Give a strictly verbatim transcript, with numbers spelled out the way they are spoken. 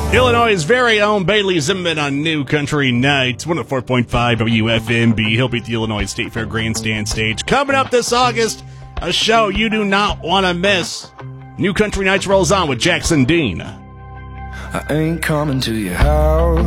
Illinois' very own Bailey Zimmerman on New Country Nights, one oh four point five W F M B. He'll be at the Illinois State Fair Grandstand stage. Coming up this August, a show you do not want to miss. New Country Nights rolls on with Jackson Dean. I ain't coming to your house,